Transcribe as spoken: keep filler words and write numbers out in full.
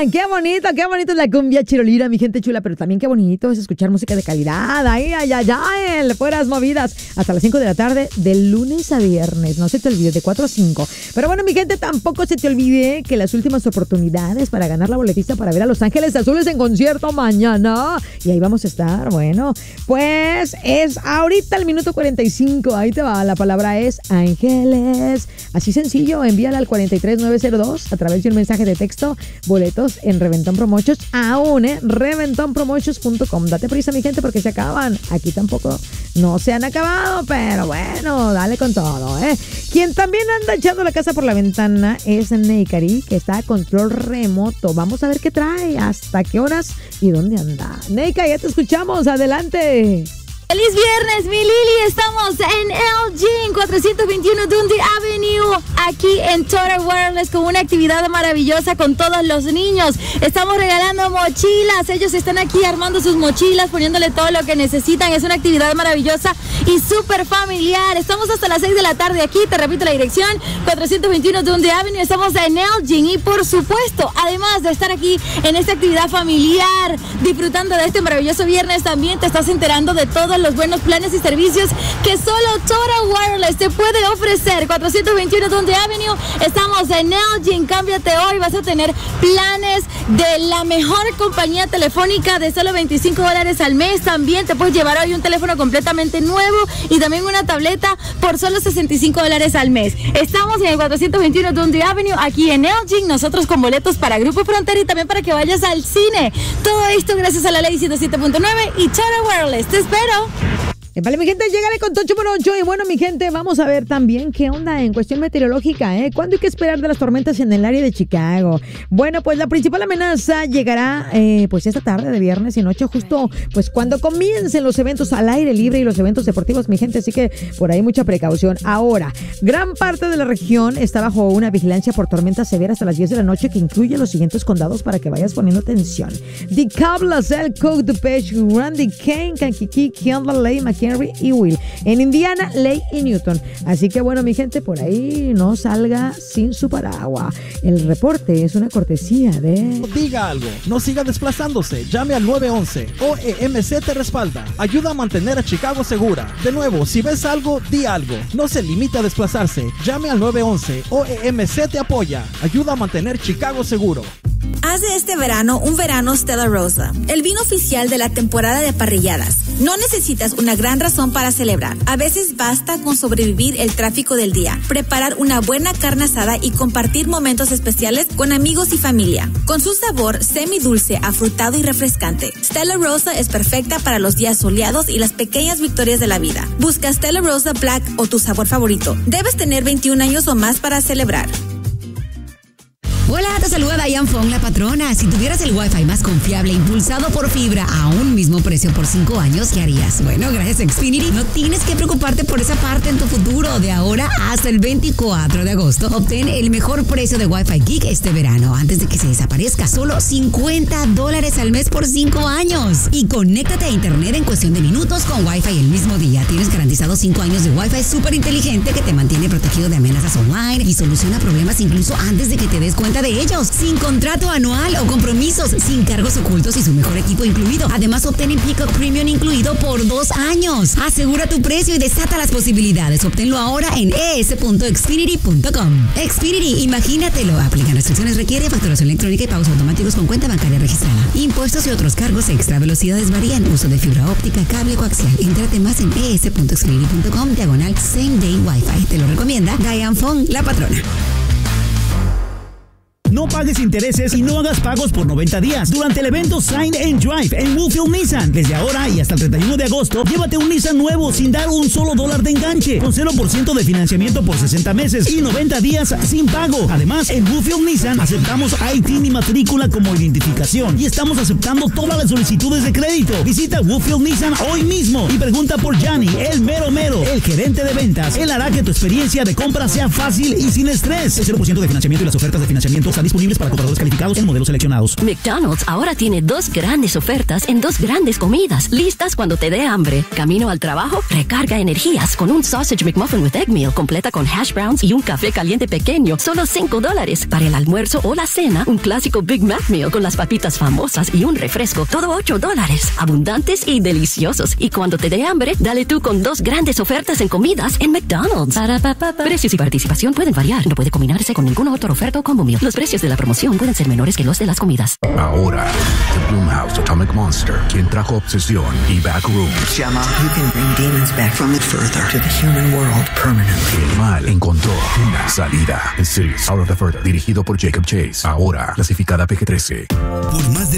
qué bonito, qué bonito es la cumbia chirolira, mi gente chula, pero también qué bonito es escuchar música de calidad. Ay, ay, ay, ay, fueras movidas. Hasta las cinco de la tarde, de lunes a viernes. No se te olvide, de cuatro a cinco. Pero bueno, mi gente, tampoco se te olvide que las últimas oportunidades para ganar la boletista para ver a Los Ángeles Azules en concierto mañana. Y ahí vamos a estar, bueno, pues es ahorita el minuto cuarenta y cinco. Ahí te va, la palabra es Ángeles. Así sencillo, envíala al cuatro tres nueve cero dos a través de un mensaje de texto. Boletos en Reventón Promotions, aún, ¿eh? reventón promotions punto com. Date prisa, mi gente, porque se acaban. Aquí tampoco no se han acabado, pero bueno, dale con todo, ¿eh? Quien también anda echando la casa por la ventana es Neikari, que está a control remoto. Vamos a ver qué trae, hasta qué horas y dónde anda. Neika, ya te escuchamos, adelante. ¡Feliz viernes, mi Lili! Estamos en Elgin, cuatrocientos veintiuno Dundee Avenue, aquí en Total Wireless, con una actividad maravillosa con todos los niños. Estamos regalando mochilas. Ellos están aquí armando sus mochilas, poniéndole todo lo que necesitan. Es una actividad maravillosa y súper familiar. Estamos hasta las seis de la tarde aquí. Te repito la dirección, cuatrocientos veintiuno Dundee Avenue. Estamos en Elgin y, por supuesto, además de estar aquí en esta actividad familiar, disfrutando de este maravilloso viernes, también te estás enterando de todos los buenos planes y servicios que solo Total Wireless te puede ofrecer. cuatrocientos veintiuno Dundee Avenue, estamos en Elgin. Cámbiate hoy, vas a tener planes de la mejor compañía telefónica de solo veinticinco dólares al mes. También te puedes llevar hoy un teléfono completamente nuevo y también una tableta por solo sesenta y cinco dólares al mes. Estamos en el cuatrocientos veintiuno Dundee Avenue, aquí en Elgin, nosotros con boletos para Grupo Frontera y también para que vayas al cine. Todo esto gracias a la ley ciento siete punto nueve y Total Wireless. Te espero. Vale, mi gente, llegale con Tocho Morocho. Y bueno, mi gente, vamos a ver también qué onda en cuestión meteorológica, ¿eh? ¿Cuándo hay que esperar de las tormentas en el área de Chicago? Bueno, pues la principal amenaza llegará eh, pues esta tarde de viernes y noche, justo pues cuando comiencen los eventos al aire libre y los eventos deportivos, mi gente, así que por ahí mucha precaución. Ahora, gran parte de la región está bajo una vigilancia por tormentas severas hasta las diez de la noche, que incluye los siguientes condados para que vayas poniendo atención: DeKalb, LaSalle, Cook, DuPage, Grundy, Kane, Kankakee, Kendall, Lake, McKinney y Will. En Indiana, Lake y Newton. Así que bueno, mi gente, por ahí no salga sin su paraguas. El reporte es una cortesía de... Diga algo, no siga desplazándose. Llame al nueve once. O E M C te respalda. Ayuda a mantener a Chicago segura. De nuevo, si ves algo, di algo. No se limite a desplazarse. Llame al nueve once. O E M C te apoya. Ayuda a mantener Chicago seguro. Haz de este verano un verano Stella Rosa, el vino oficial de la temporada de parrilladas. No necesitas una gran razón para celebrar. A veces basta con sobrevivir el tráfico del día, preparar una buena carne asada y compartir momentos especiales con amigos y familia. Con su sabor semidulce, afrutado y refrescante, Stella Rosa es perfecta para los días soleados y las pequeñas victorias de la vida. Busca Stella Rosa Black o tu sabor favorito. Debes tener veintiún años o más para celebrar. Hola, te saluda Diane Fong, la patrona. Si tuvieras el Wi-Fi más confiable impulsado por fibra a un mismo precio por cinco años, ¿qué harías? Bueno, gracias a Xfinity no tienes que preocuparte por esa parte en tu futuro. De ahora hasta el veinticuatro de agosto, obtén el mejor precio de Wi-Fi Geek este verano antes de que se desaparezca. Solo cincuenta dólares al mes por cinco años. Y conéctate a internet en cuestión de minutos con Wi-Fi el mismo día. Tienes garantizado cinco años de Wi-Fi súper inteligente que te mantiene protegido de amenazas online y soluciona problemas incluso antes de que te des cuenta de ellos, sin contrato anual o compromisos, sin cargos ocultos y su mejor equipo incluido. Además, obtén Peacock Premium incluido por dos años. Asegura tu precio y desata las posibilidades. Obténlo ahora en e s punto xfinity punto com. Xfinity, imagínatelo. Aplican restricciones, requiere facturación electrónica y pagos automáticos con cuenta bancaria registrada. Impuestos y otros cargos extra. Velocidades varían. Uso de fibra óptica, cable coaxial. Entrate más en e s punto xfinity punto com diagonal Same Day Wi-Fi. Te lo recomienda Diane Fong, la patrona. No pagues intereses y no hagas pagos por noventa días durante el evento Sign and Drive en Woodfield Nissan. Desde ahora y hasta el treinta y uno de agosto, llévate un Nissan nuevo sin dar un solo dólar de enganche, con cero por ciento de financiamiento por sesenta meses y noventa días sin pago. Además, en Woodfield Nissan aceptamos I T y matrícula como identificación y estamos aceptando todas las solicitudes de crédito. Visita Woodfield Nissan hoy mismo y pregunta por Gianni, el mero mero, el gerente de ventas. Él hará que tu experiencia de compra sea fácil y sin estrés. El cero por ciento de financiamiento y las ofertas de financiamiento hasta están disponibles para compradores calificados en modelos seleccionados. McDonald's ahora tiene dos grandes ofertas en dos grandes comidas, listas cuando te dé hambre. Camino al trabajo, recarga energías con un Sausage McMuffin with Egg Meal completa con hash browns y un café caliente pequeño, solo cinco dólares. Para el almuerzo o la cena, un clásico Big Mac Meal con las papitas famosas y un refresco, todo ocho dólares. Abundantes y deliciosos. Y cuando te dé hambre, dale tú con dos grandes ofertas en comidas en McDonald's. Para, pa, pa, pa. Precios y participación pueden variar. No puede combinarse con ninguna otra oferta o combo meal. Los precios de la promoción pueden ser menores que los de las comidas. Ahora, The Blumhouse Atomic Monster, quien trajo Obsesión y Backroom. Shama, you can bring demons back from it further to the human world permanently. El mal encontró una salida. En Series Out of the Further, dirigido por Jacob Chase. Ahora clasificada P G trece. Por más de